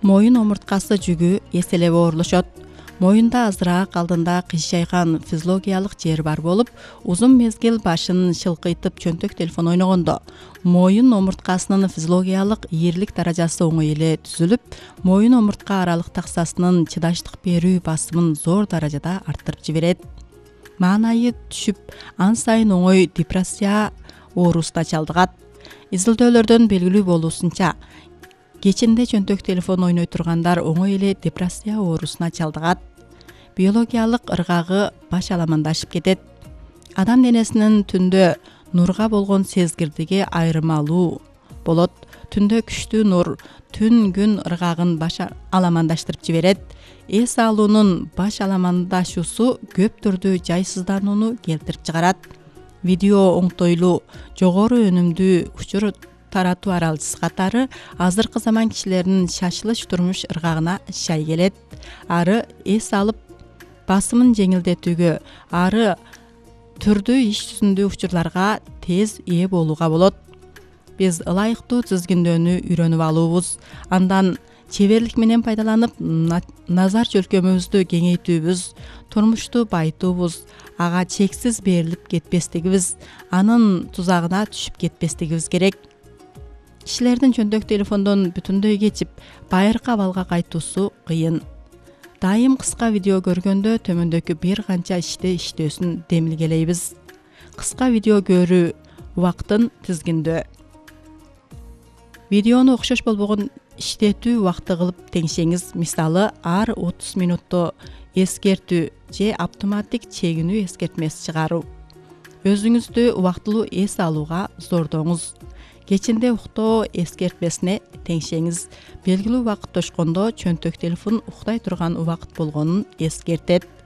Моюн омурткасы жүгү эселеп оорулошот. Моюнда азыраак алдында кыйшайган физиологиялык жер бар болуп, узун мезгил башын шылкыйтып чөнтөк телефон ойногондо моюн омурткасынын физиологиялык ийирлик даражасы оңой эле түзүлүп, моюн омуртка аралык таксасынын чыдаштык берүү басымын зор даражада арттырып жиберет. Маанайы түшүп, ан сайын оңой депрессия оорусуна чалдыгат. Изилдөөлөрдөн белгилүү болуусунча, кечинде чөнтөк телефон ойной тургандар оңой эле депрессия оорусуна чалдыгат. Биологиялык ыргагы баш аламандашып кетет. Адам денесинин түндө нурга болгон сезгирдиги айырмалуу болот. Түндө күчтүү нур түн күн ыргагын баш аламандаштырып жиберет. Эс алуунун баш аламандашуусу көп түрдүү жайсызданууну келтирип чыгарат. Видео оңтойлуу, жогору өнүмдүү учур таратуу аралчысы катары азыркы заман кишилеринин шашылыш турмуш ыргагына шай келет. Ары эс алып басымын жеңилдетүүгө, ары түрдүү иш жүзүндүү учурларга тез ээ болууга болот. Биз ылайыктуу тизгиндөөнү үйрөнүп алуубуз, андан чеберлик менен пайдаланып назар чөлкөмүбүздү кеңейтүүбүз, турмушту байытуубуз, ага чексиз берилип кетпестигибиз, анын тузагына түшүп кетпестигибиз керек. Кишилердин чөнтөк телефондон бүтүндөй кечип, байыркы абалга кайтуусу кыйын. Дайым кыска видео көргөндө төмөндөгү бир канча ишти иштөөсүн демилгелейбиз. Кыска видео көрүү убактын тизгиндөө. Видеону окшош болбогон иштетүү убакты кылып теңшеңиз. Мисалы, ар 30 минутта эскертүү же автоматтик чегинүү эскертмеси чыгаруу. Өзүңүздү убактылуу эс алууга зордоңуз. Кечинде уктоо эскертмесине теңшеңиз. Белгилүү убакыт тошкондо чөнтөк телефон уктай турган убакыт болгонун эскертет.